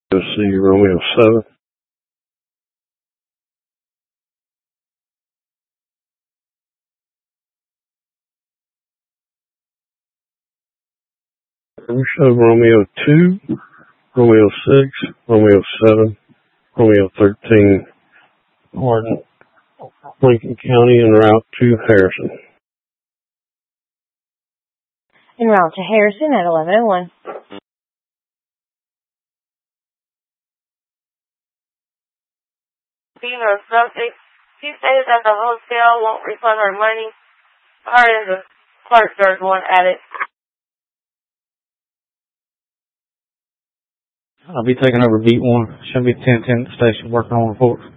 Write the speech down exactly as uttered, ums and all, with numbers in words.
C, Romeo seven. Show Romeo two, Romeo six, Romeo seven, Romeo thirteen, Hardin, Lincoln County, en route to Harrison. En route to Harrison at eleven oh one. Female subject. She stated that the hotel won't refund her money. Her and the clerk there's one at it. I'll be taking over beat one. Should be ten ten at the station working on reports.